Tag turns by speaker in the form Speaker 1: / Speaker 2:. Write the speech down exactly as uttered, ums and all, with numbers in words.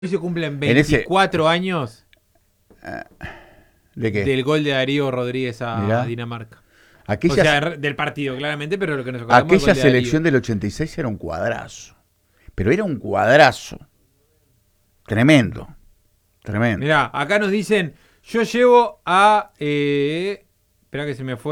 Speaker 1: Hoy se cumplen
Speaker 2: En ese-
Speaker 1: veinticuatro años
Speaker 2: ¿De qué?
Speaker 1: del gol de Darío Rodríguez a
Speaker 2: Mirá.
Speaker 1: Dinamarca.
Speaker 2: Aquella,
Speaker 1: O sea, r- del partido, claramente, pero lo que nos acordamos
Speaker 2: aquella
Speaker 1: del gol de
Speaker 2: selección
Speaker 1: Darío.
Speaker 2: del ochenta y seis era un cuadrazo. Pero era un cuadrazo. Tremendo. Tremendo.
Speaker 1: Mirá, acá nos dicen, yo llevo a... Eh, espera que se me fue.